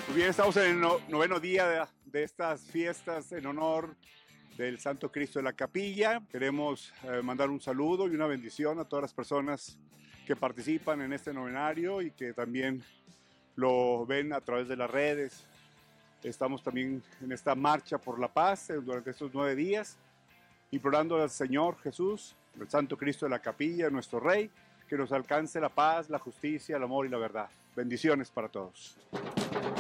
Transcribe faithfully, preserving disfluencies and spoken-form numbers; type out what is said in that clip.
Muy bien, estamos en el no- noveno día de, de estas fiestas en honor del Santo Cristo de la Capilla. Queremos eh, mandar un saludo y una bendición a todas las personas que participan en este novenario y que también lo ven a través de las redes. Estamos también en esta marcha por la paz eh, durante estos nueve días, implorando al Señor Jesús, el Santo Cristo de la Capilla, nuestro Rey, que nos alcance la paz, la justicia, el amor y la verdad. Bendiciones para todos.